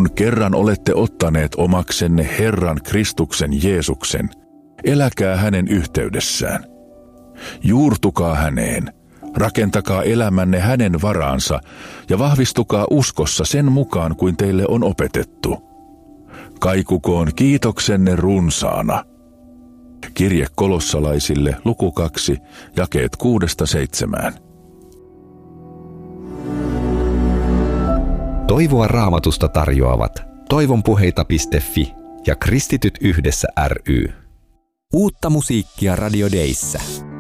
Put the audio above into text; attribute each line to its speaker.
Speaker 1: Kun kerran olette ottaneet omaksenne Herran Kristuksen Jeesuksen, eläkää hänen yhteydessään. Juurtukaa häneen, rakentakaa elämänne hänen varaansa ja vahvistukaa uskossa sen mukaan kuin teille on opetettu. Kaikukoon kiitoksenne runsaana. Kirje Kolossalaisille, luku 2, jakeet 6-7.
Speaker 2: Toivoa Raamatusta tarjoavat toivonpuheita.fi ja Kristityt yhdessä ry.
Speaker 3: Uutta musiikkia Radio Dayssä.